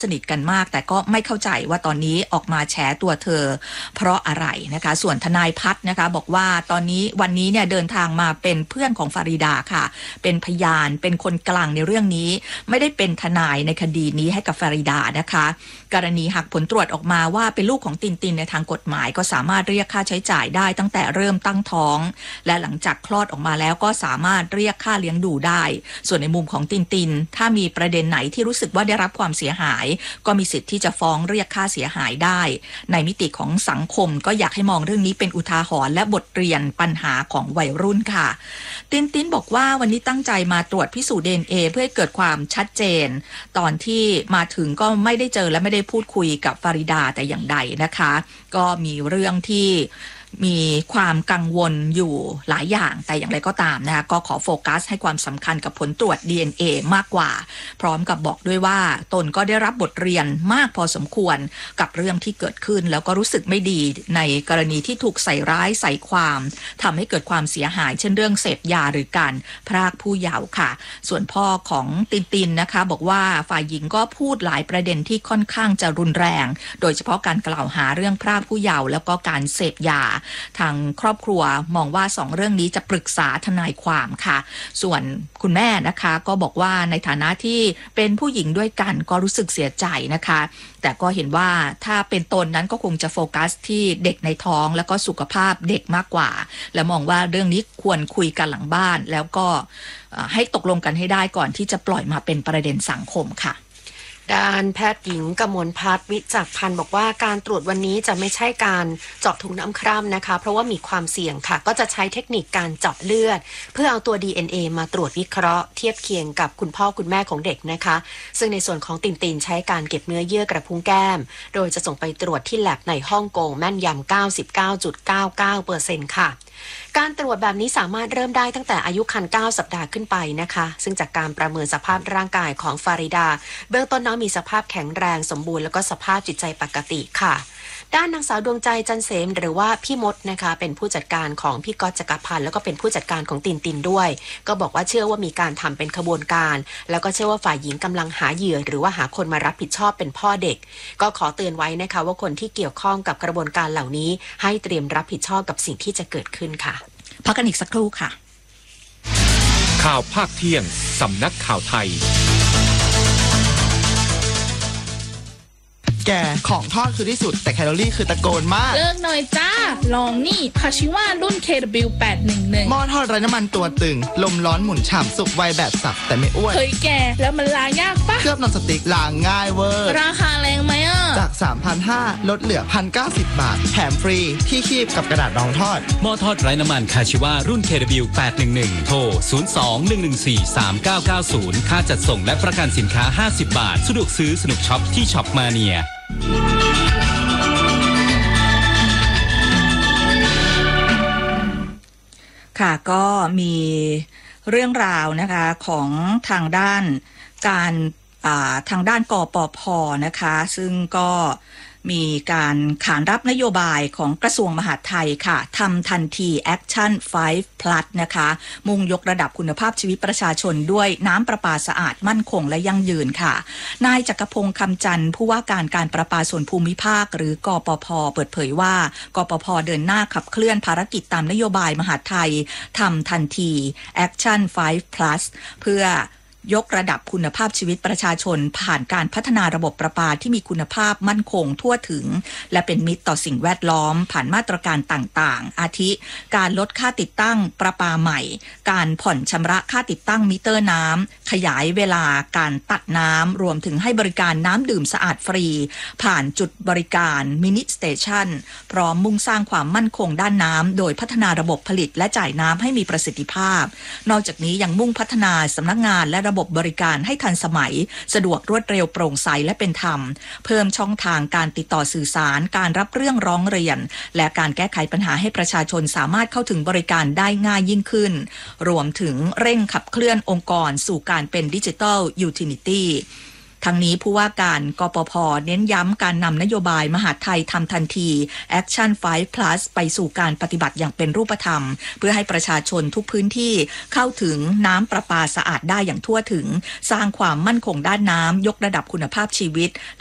สนิทกันมากแต่ก็ไม่เข้าใจว่าตอนนี้ออกมาแฉตัวเธอเพราะอะไรนะคะส่วนทนายพัฒน์นะคะบอกว่าตอนนี้วันนี้เนี่ยเดินทางมาเป็นเพื่อนของฟาริดาค่ะเป็นพยานเป็นคนกลางในเรื่องนี้ไม่ได้เป็นทนายในคดีนี้ให้กับฟาริดานะคะกรณีหากผลตรวจออกมาว่าเป็นลูกของตินตินในทางกฎหมายก็สามารถเรียกค่าใช้จ่ายได้ตั้งแต่เริ่มตั้งท้องและหลังจากคลอดออกมาแล้วก็สามารถเรียกค่าเลี้ยงดูได้ส่วนในมุมของตินตินถ้ามีประเด็นไหนที่รู้สึกว่าได้รับความเสียหายก็มีสิทธิ์ที่จะฟ้องเรียกค่าเสียหายได้ในมิติของสังคมก็อยากให้มองเรื่องนี้เป็นอุทาหรณ์และบทเรียนปัญหาของวัยรุ่นค่ะตินบอกว่าวันนี้ตั้งใจมาตรวจพิสูจน์ DNA เพื่อให้เกิดความชัดเจนตอนที่มาถึงก็ไม่ได้เจอและไม่ได้พูดคุยกับฟาริดาแต่อย่างใดนะคะก็มีเรื่องที่มีความกังวลอยู่หลายอย่างแต่อย่างไรก็ตามนะคะก็ขอโฟกัสให้ความสำคัญกับผลตรวจ DNA มากกว่าพร้อมกับบอกด้วยว่าตนก็ได้รับบทเรียนมากพอสมควรกับเรื่องที่เกิดขึ้นแล้วก็รู้สึกไม่ดีในกรณีที่ถูกใส่ร้ายใส่ความทำให้เกิดความเสียหายเช่นเรื่องเสพยาหรือการพรากผู้เยาว์ค่ะส่วนพ่อของตินนะคะบอกว่าฝ่ายหญิงก็พูดหลายประเด็นที่ค่อนข้างจะรุนแรงโดยเฉพาะการกล่าวหาเรื่องพรากผู้เยาว์แล้วก็การเสพยาทางครอบครัวมองว่า2เรื่องนี้จะปรึกษาทนายความค่ะส่วนคุณแม่นะคะก็บอกว่าในฐานะที่เป็นผู้หญิงด้วยกันก็รู้สึกเสียใจนะคะแต่ก็เห็นว่าถ้าเป็นตนนั้นก็คงจะโฟกัสที่เด็กในท้องแล้วก็สุขภาพเด็กมากกว่าและมองว่าเรื่องนี้ควรคุยกันหลังบ้านแล้วก็ให้ตกลงกันให้ได้ก่อนที่จะปล่อยมาเป็นประเด็นสังคมค่ะด้านแพทย์หญิงกมลพัฒน์วิจักรพันธ์บอกว่าการตรวจวันนี้จะไม่ใช่การเจาะถุงน้ำคร่ำนะคะเพราะว่ามีความเสี่ยงค่ะก็จะใช้เทคนิคการเจาะเลือดเพื่อเอาตัว DNA มาตรวจวิเคราะห์เทียบเคียงกับคุณพ่อคุณแม่ของเด็กนะคะซึ่งในส่วนของตินใช้การเก็บเนื้อเยื่อกระพุ้งแก้มโดยจะส่งไปตรวจที่แลบในฮ่องกงแม่นยำ 99.99% ค่ะการตรวจแบบนี้สามารถเริ่มได้ตั้งแต่อายุครรภ์9สัปดาห์ขึ้นไปนะคะซึ่งจากการประเมินสภาพร่างกายของฟาริดาเบื้องต้นน้องมีสภาพแข็งแรงสมบูรณ์แล้วก็สภาพจิตใจปกติค่ะด้านนางสาวดวงใจจันเสมหรือว่าพี่มดนะคะเป็นผู้จัดการของพี่ก๊อตจักรพันธ์แล้วก็เป็นผู้จัดการของตินด้วยก็บอกว่าเชื่อว่ามีการทำเป็นขบวนการแล้วก็เชื่อว่าฝ่ายหญิงกำลังหาเหยื่อหรือว่าหาคนมารับผิดชอบเป็นพ่อเด็กก็ขอเตือนไว้นะคะว่าคนที่เกี่ยวข้องกับกระบวนการเหล่านี้ให้เตรียมรับผิดชอบกับสิ่งที่จะเกิดขึ้นค่ะพักกันอีกสักครู่ค่ะข่าวภาคเที่ยงสำนักข่าวไทยแกของทอดคือที่สุดแต่แคลอรี่คือตะโกนมากเลิกหน่อยจ้าลองนี่คาชิว่ารุ่น KW811 หม้อทอดไร้น้ำมันตัวตึงลมร้อนหมุนฉ่ำสุกไวแบบสับแต่ไม่อ้วนเฮ้ยแกแล้วมันล้างยากปะเคลือบนอนสติ๊กล้างง่ายเวอร์ราคาแรงไหมอ่ะจาก 3,500 ลดเหลือ 1,090 บาทแถมฟรีที่คีบกับกระดาษรองทอดหม้อทอดไร้น้ำมันคาชิว่ารุ่น KW811 โทร 02-114-3990 ค่าจัดส่งและประกันสินค้า50 บาทสะดวกซื้อสนุกช็อปที่ช็อปมาเนียค่ะก็มีเรื่องราวนะคะของทางด้านการทางด้านกปภ.นะคะซึ่งก็มีการขานรับนโยบายของกระทรวงมหาดไทยค่ะทำทันที Action 5 Plus นะคะมุ่งยกระดับคุณภาพชีวิตประชาชนด้วยน้ำประปาสะอาดมั่นคงและยั่งยืนค่ะนายจักรพงษ์คำจันทร์ผู้ว่าการประปาส่วนภูมิภาคหรือกปภ.เปิดเผยว่ากปภ.เดินหน้าขับเคลื่อนภารกิจตามนโยบายมหาดไทยทำทันที Action 5 Plus เพื่อยกระดับคุณภาพชีวิตประชาชนผ่านการพัฒนาระบบประปาที่มีคุณภาพมั่นคงทั่วถึงและเป็นมิตรต่อสิ่งแวดล้อมผ่านมาตรการต่างๆอาทิการลดค่าติดตั้งประปาใหม่การผ่อนชำระค่าติดตั้งมิเตอร์น้ำขยายเวลาการตัดน้ำรวมถึงให้บริการน้ำดื่มสะอาดฟรีผ่านจุดบริการมินิสเตชันพร้อมมุ่งสร้างความมั่นคงด้านน้ำโดยพัฒนาระบบผลิตและจ่ายน้ำให้มีประสิทธิภาพนอกจากนี้ยังมุ่งพัฒนาสำนักงานและระบบบริการให้ทันสมัยสะดวกรวดเร็วโปร่งใสและเป็นธรรมเพิ่มช่องทางการติดต่อสื่อสารการรับเรื่องร้องเรียนและการแก้ไขปัญหาให้ประชาชนสามารถเข้าถึงบริการได้ง่ายยิ่งขึ้นรวมถึงเร่งขับเคลื่อนองค์กรสู่การเป็นดิจิทัลยูทิลิตี้ทั้งนี้ผู้ว่าการกปภ.เน้นย้ำการนำนโยบายมหาดไทยทำทันที Action 5 Plus ไปสู่การปฏิบัติอย่างเป็นรูปธรรมเพื่อให้ประชาชนทุกพื้นที่เข้าถึงน้ำประปาสะอาดได้อย่างทั่วถึงสร้างความมั่นคงด้านน้ำยกระดับคุณภาพชีวิต